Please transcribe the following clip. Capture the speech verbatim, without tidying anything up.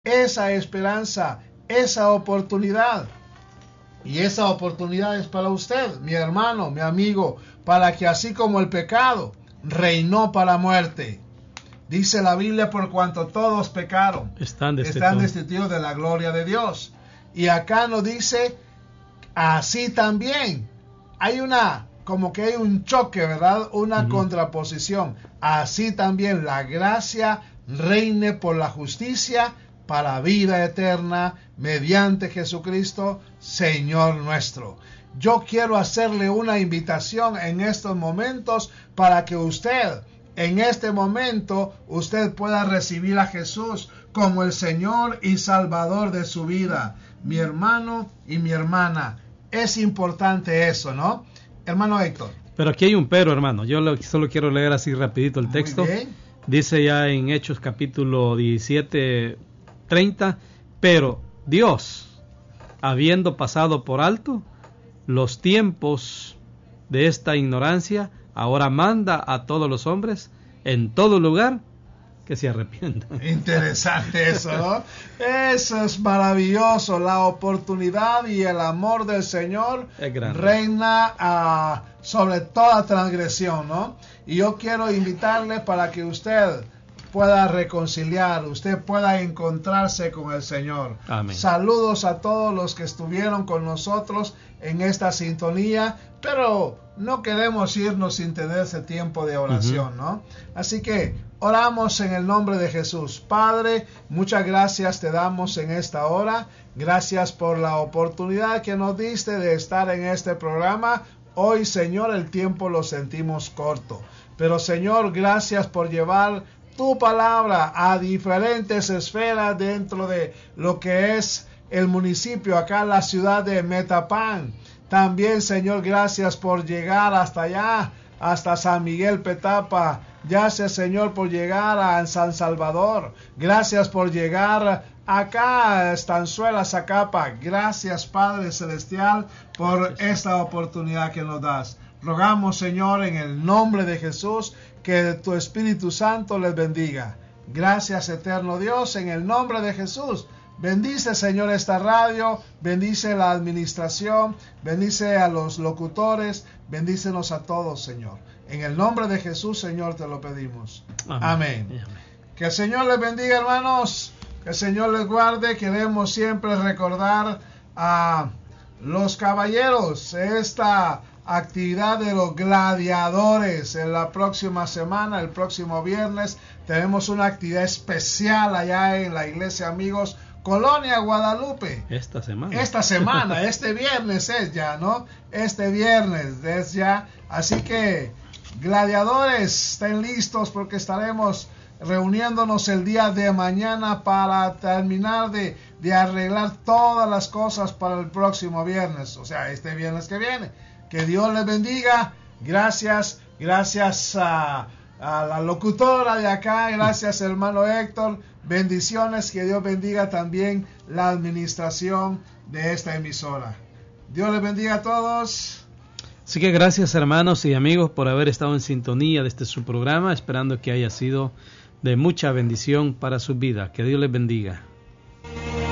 esa esperanza, esa oportunidad. Y esa oportunidad es para usted, mi hermano, mi amigo, para que así como el pecado reinó para muerte, dice la Biblia, por cuanto todos pecaron, están destituidos. están destituidos de la gloria de Dios. Y acá nos dice, así también, hay una, como que hay un choque, ¿verdad? Una uh-huh. contraposición. Así también la gracia reine por la justicia para vida eterna mediante Jesucristo, Señor nuestro. Yo quiero hacerle una invitación en estos momentos para que usted, en este momento, usted pueda recibir a Jesús como el Señor y Salvador de su vida. Mi hermano y mi hermana, es importante eso, ¿no? Hermano Héctor. Pero aquí hay un pero, hermano. Yo lo, solo quiero leer así rapidito el texto. Muy bien. Dice ya en Hechos capítulo diecisiete, treinta, pero Dios, habiendo pasado por alto los tiempos de esta ignorancia, ahora manda a todos los hombres en todo lugar que se arrepientan. Interesante eso, ¿no? Eso es maravilloso. La oportunidad y el amor del Señor reina uh, sobre toda transgresión, ¿no? Y yo quiero invitarle para que usted pueda reconciliar, usted pueda encontrarse con el Señor. Amén. Saludos a todos los que estuvieron con nosotros en esta sintonía, pero no queremos irnos sin tener ese tiempo de oración, uh-huh. ¿no? Así que oramos en el nombre de Jesús. Padre, muchas gracias te damos en esta hora. Gracias por la oportunidad que nos diste de estar en este programa. Hoy, Señor, el tiempo lo sentimos corto. Pero, Señor, gracias por llevar tu palabra a diferentes esferas dentro de lo que es el municipio, acá en la ciudad de Metapán. También, Señor, gracias por llegar hasta allá, hasta San Miguel Petapa. Gracias, Señor, por llegar a San Salvador. Gracias por llegar acá a Estanzuela, Zacapa. Gracias, Padre Celestial, por esta oportunidad que nos das. Rogamos, Señor, en el nombre de Jesús, que tu Espíritu Santo les bendiga. Gracias, eterno Dios, en el nombre de Jesús. Bendice, Señor, esta radio, bendice la administración, bendice a los locutores, bendícenos a todos, Señor. En el nombre de Jesús, Señor, te lo pedimos. Amén. Amén. Amén. Que el Señor les bendiga, hermanos, que el Señor les guarde. Queremos siempre recordar a los caballeros esta actividad de los gladiadores. En la próxima semana, el próximo viernes, tenemos una actividad especial allá en la iglesia Amigos Colonia Guadalupe. Esta semana. Esta semana, este viernes es ya, ¿no? Este viernes es ya. Así que, gladiadores, estén listos porque estaremos reuniéndonos el día de mañana para terminar de, de arreglar todas las cosas para el próximo viernes. O sea, este viernes que viene. Que Dios les bendiga. Gracias, gracias a, a la locutora de acá. Gracias, hermano Héctor. Bendiciones, que Dios bendiga también la administración de esta emisora. Dios les bendiga a todos. Así que gracias, hermanos y amigos, por haber estado en sintonía de este su programa, esperando que haya sido de mucha bendición para su vida. Que Dios les bendiga.